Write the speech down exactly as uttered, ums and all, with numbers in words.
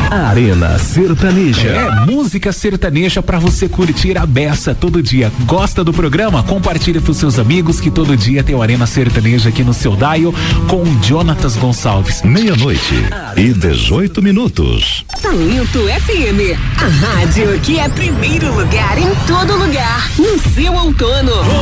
Arena Sertaneja. É música sertaneja pra você curtir a beça todo dia. Gosta do programa? Compartilha pros seus amigos que todo dia tem o Arena Sertaneja aqui no seu dial com o Jonatas Gonçalves. Meia-noite e dezoito minutos. Talento F M, a rádio que é primeiro lugar em todo lugar, no seu outono.